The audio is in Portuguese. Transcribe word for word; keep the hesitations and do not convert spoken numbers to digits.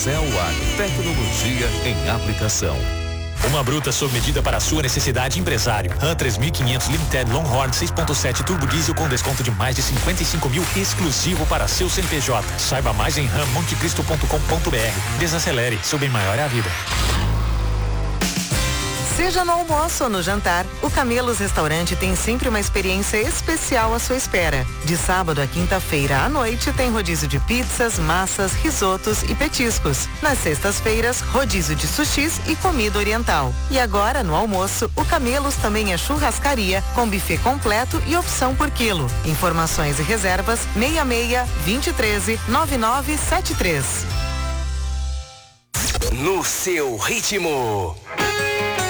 Cell Agro, tecnologia em aplicação. Uma bruta sob medida para a sua necessidade, empresário. Ram três mil e quinhentos Limited Longhorn seis ponto sete Turbo Diesel com desconto de mais de cinquenta e cinco mil, exclusivo para seu C N P J. Saiba mais em ram monte cristo ponto com ponto b r. Desacelere, seu bem maior é a vida. Seja no almoço ou no jantar, o Camelos Restaurante tem sempre uma experiência especial à sua espera. De sábado a quinta-feira à noite tem rodízio de pizzas, massas, risotos e petiscos. Nas sextas-feiras, rodízio de sushis e comida oriental. E agora, no almoço, o Camelos também é churrascaria, com buffet completo e opção por quilo. Informações e reservas seis seis, vinte e treze, nove nove sete três. No seu ritmo.